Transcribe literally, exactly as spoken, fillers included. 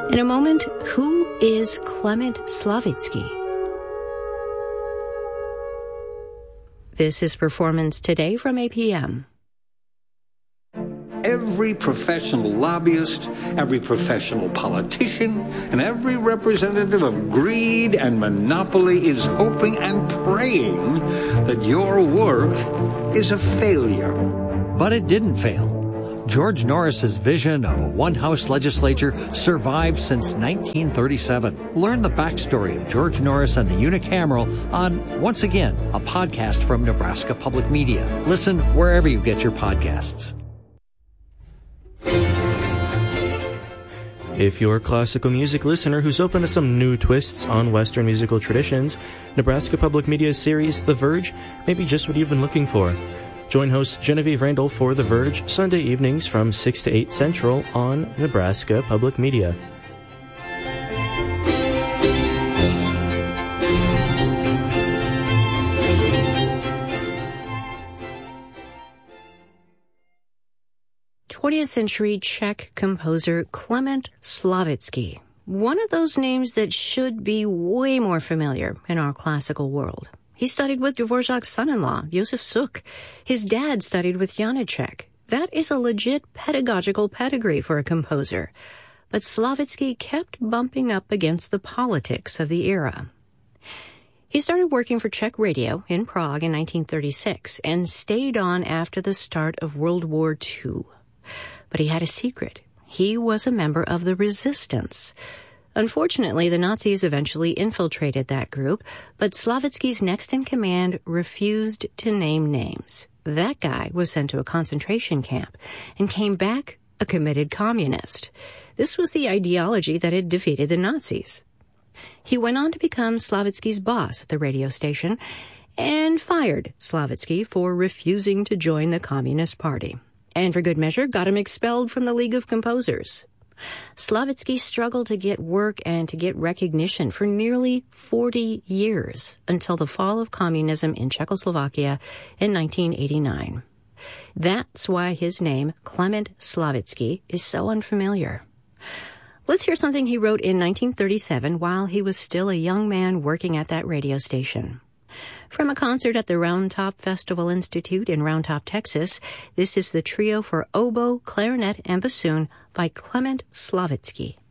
In a moment, who is Klement Slavitsky? This is Performance Today from A P M. Every professional lobbyist, every professional politician, and every representative of greed and monopoly is hoping and praying that your work is a failure. But it didn't fail. George Norris's vision of a one-house legislature survived since nineteen thirty-seven. Learn the backstory of George Norris and the unicameral on, once again, a podcast from Nebraska Public Media. Listen wherever you get your podcasts. If you're a classical music listener who's open to some new twists on Western musical traditions, Nebraska Public Media's series, The Verge, may be just what you've been looking for. Join host Genevieve Randall for The Verge, Sunday evenings from six to eight Central on Nebraska Public Media. twentieth century Czech composer Klement Slavitsky. One of those names that should be way more familiar in our classical world. He studied with Dvorak's son-in-law, Josef Suk. His dad studied with Janáček. That is a legit pedagogical pedigree for a composer. But Slavitsky kept bumping up against the politics of the era. He started working for Czech radio in Prague in nineteen thirty-six and stayed on after the start of World War Two. But he had a secret. He was a member of the resistance. Unfortunately, the Nazis eventually infiltrated that group, but Slavitsky's next-in-command refused to name names. That guy was sent to a concentration camp and came back a committed communist. This was the ideology that had defeated the Nazis. He went on to become Slavitsky's boss at the radio station and fired Slavitsky for refusing to join the Communist Party. And for good measure, got him expelled from the League of Composers. Slavitsky struggled to get work and to get recognition for nearly forty years until the fall of communism in Czechoslovakia in nineteen eighty-nine. That's why his name, Klement Slavitsky, is so unfamiliar. Let's hear something he wrote in nineteen thirty-seven while he was still a young man working at that radio station. From a concert at the Round Top Festival Institute in Round Top, Texas, this is the trio for oboe, clarinet, and bassoon by Klement Slavitsky.